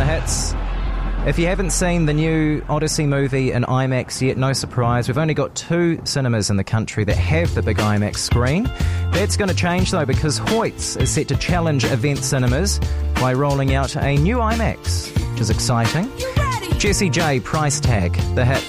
hits. If you haven't seen the new Odyssey movie in IMAX yet, no surprise. We've only got 2 cinemas in the country that have the big IMAX screen. That's going to change, though, because Hoyts is set to challenge event cinemas by rolling out a new IMAX, which is exciting. Jessie J, Price Tag, the hit.